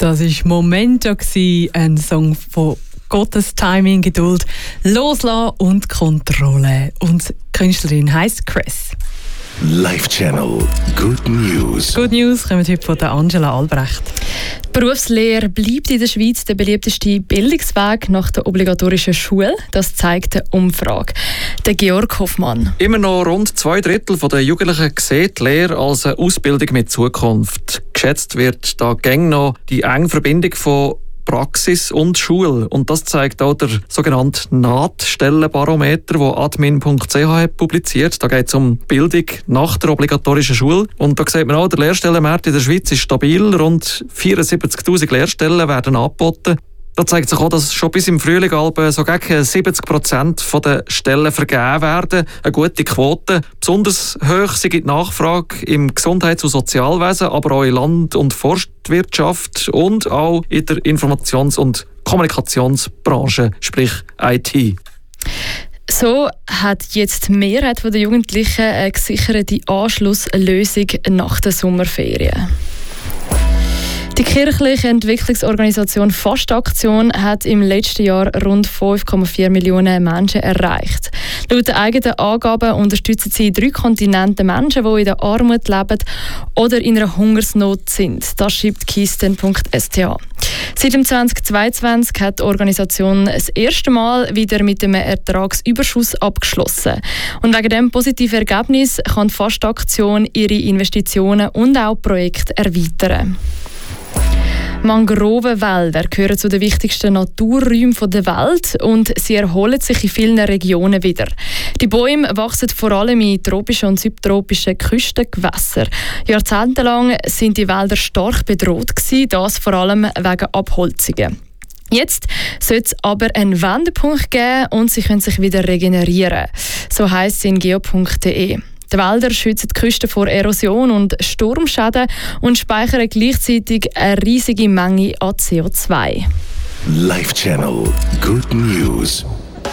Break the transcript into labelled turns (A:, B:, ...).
A: Das war «Momento», ein Song von Gottes Timing, Geduld, Loslassen und Kontrolle. Und die Künstlerin heisst Chris.
B: Live Channel Good News.
A: Good News kommen heute von Angela Albrecht.
C: Die Berufslehre bleibt in der Schweiz der beliebteste Bildungsweg nach der obligatorischen Schule. Das zeigt eine Umfrage. Der Georg Hoffmann.
D: Immer noch rund 2/3 der Jugendlichen sehen die Lehre als eine Ausbildung mit Zukunft. Geschätzt wird da gäng noch die enge Verbindung von Praxis und Schule. Und das zeigt auch der sogenannte Nahtstellenbarometer, den admin.ch hat publiziert. Da geht es um Bildung nach der obligatorischen Schule. Und da sieht man auch, der Lehrstellenmarkt in der Schweiz ist stabil. Rund 74'000 Lehrstellen werden angeboten. Da zeigt sich auch, dass schon bis im Frühling so gegen 70% der Stellen vergeben werden. Eine gute Quote. Besonders hoch sind die Nachfrage im Gesundheits- und Sozialwesen, aber auch in Land- und Forstwirtschaft und auch in der Informations- und Kommunikationsbranche, sprich IT.
C: So hat jetzt die Mehrheit der Jugendlichen eine gesicherte Anschlusslösung nach der Sommerferien. Die kirchliche Entwicklungsorganisation FAST-Aktion hat im letzten Jahr rund 5,4 Millionen Menschen erreicht. Laut den eigenen Angaben unterstützen sie 3 Kontinente Menschen, die in der Armut leben oder in einer Hungersnot sind. Das schreibt Kisten.ch. Seit dem 2022 hat die Organisation das erste Mal wieder mit einem Ertragsüberschuss abgeschlossen. Und wegen diesem positiven Ergebnis kann die FAST-Aktion ihre Investitionen und auch Projekte erweitern. Mangrovenwälder gehören zu den wichtigsten Naturräumen der Welt und sie erholen sich in vielen Regionen wieder. Die Bäume wachsen vor allem in tropischen und subtropischen Küstengewässern. Jahrzehntelang sind die Wälder stark bedroht gewesen, das vor allem wegen Abholzungen. Jetzt soll es aber einen Wendepunkt geben und sie können sich wieder regenerieren. So heisst es in geo.de. Die Wälder schützen die Küsten vor Erosion und Sturmschäden und speichern gleichzeitig eine riesige Menge an CO2.
B: Live Channel Good News.